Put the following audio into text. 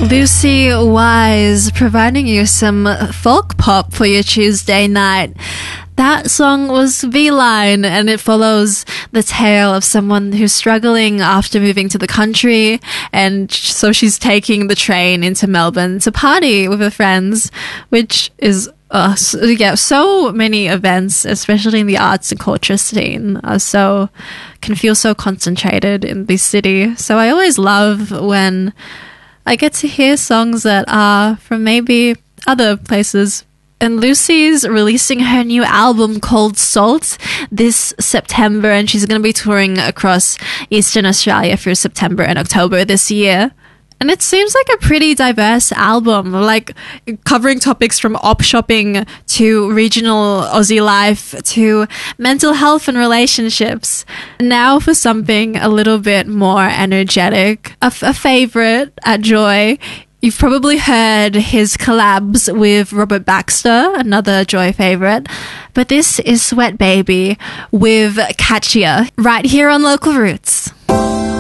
Lucy Wise providing you some folk pop for your Tuesday night. That song was V-Line, and it follows the tale of someone who's struggling after moving to the country, and so she's taking the train into Melbourne to party with her friends, which is so many events, especially in the arts and culture scene, can feel so concentrated in this city. So I always love when I get to hear songs that are from maybe other places. And Lucy's releasing her new album called Salt this September, and she's going to be touring across Eastern Australia through September and October this year. And it seems like a pretty diverse album, like covering topics from op shopping to regional Aussie life to mental health and relationships. Now for something a little bit more energetic, a favourite at Joy. You've probably heard his collabs with Robert Baxter, another Joy favourite. But this is Sweat Baby with Katya, right here on Local Roots.